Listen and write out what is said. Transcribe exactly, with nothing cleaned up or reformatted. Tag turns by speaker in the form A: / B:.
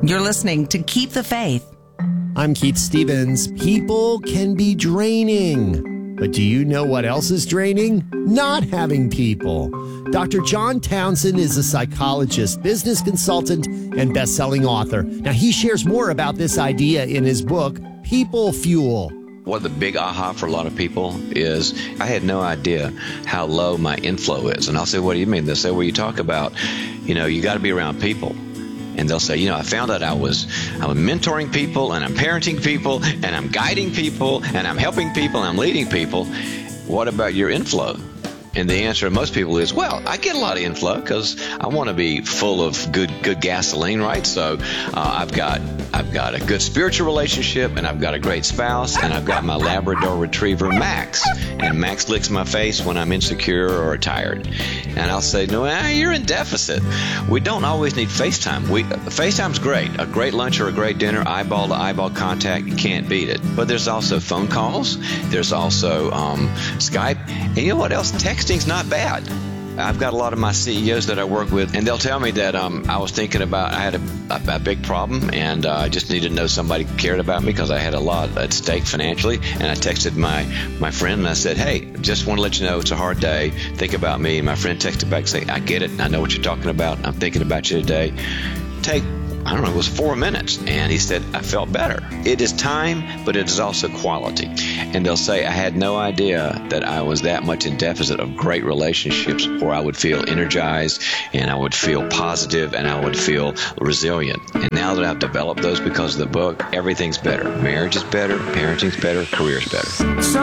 A: You're listening to Keep the Faith.
B: I'm Keith Stevens. People can be draining. But do you know what else is draining? Not having people. Doctor John Townsend is a psychologist, business consultant, and best-selling author. Now, he shares more about this idea in his book, People Fuel.
C: One of the big aha for a lot of people is I had no idea how low my inflow is. And I'll say, what do you mean? They'll say, well, you talk about, you know, you got to be around people. And they'll say, you know, I found out I was I'm mentoring people, and I'm parenting people, and I'm guiding people, and I'm helping people, and I'm leading people. What about your inflow? And the answer of most people is, well, I get a lot of inflow because I want to be full of good good gasoline, right? So uh, I've got I've got a good spiritual relationship, and I've got a great spouse, and I've got my Labrador Retriever, Max. And Max licks my face when I'm insecure or tired. And I'll say, no, ah, you're in deficit. We don't always need FaceTime. We, FaceTime's great. A great lunch or a great dinner, eyeball to eyeball contact, you can't beat it. But there's also phone calls. There's also um, Skype. And you know what else? Texting's not bad. I've got a lot of my C E Os that I work with, and they'll tell me that um, I was thinking about, I had a, a, a big problem, and uh, I just needed to know somebody cared about me because I had a lot at stake financially. And I texted my, my friend, and I said, hey, just want to let you know it's a hard day. Think about me. And my friend texted back saying, I get it. I know what you're talking about. I'm thinking about you today. Take I don't know, it was four minutes. And he said, I felt better. It is time, but it is also quality. And they'll say, I had no idea that I was that much in deficit of great relationships where I would feel energized and I would feel positive and I would feel resilient. And now that I've developed those because of the book, everything's better. Marriage is better, parenting's better, career's better.
A: So